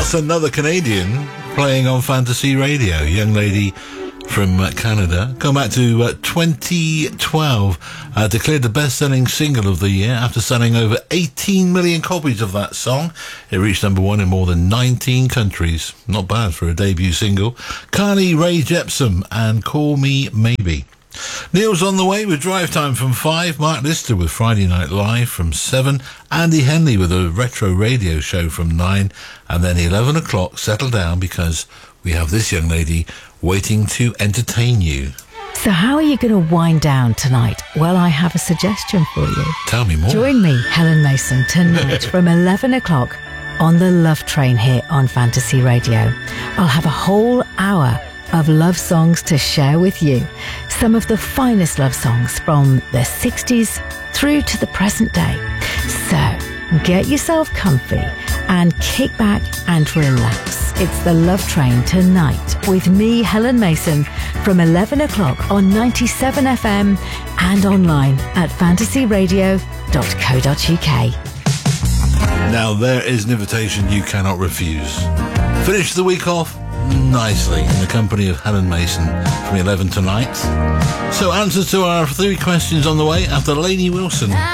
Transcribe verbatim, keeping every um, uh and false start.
That's another Canadian playing on Fantasy Radio. Young lady from uh, Canada. Going back to uh, twenty twelve, uh, declared the best-selling single of the year after selling over eighteen million copies of that song. It reached number one in more than nineteen countries. Not bad for a debut single. Carly Rae Jepsen and Call Me Maybe. Neil's on the way with Drive Time from five, Mark Lister with Friday Night Live from seven, Andy Henley with a retro radio show from nine, and then eleven o'clock, settle down because we have this young lady waiting to entertain you. So how are you going to wind down tonight? Well, I have a suggestion for you. Tell me more. Join me, Helen Mason, tonight from eleven o'clock on the Love Train here on Fantasy Radio. I'll have a whole hour of love songs to share with you. Some of the finest love songs from the sixties through to the present day. So get yourself comfy and kick back and relax. It's the Love Train tonight with me, Helen Mason, from eleven o'clock on ninety-seven F M and online at fantasy radio dot co dot uk. Now there is an invitation you cannot refuse. Finish the week off nicely in the company of Helen Mason from eleven tonight. So answers to our three questions on the way after Lainey Wilson.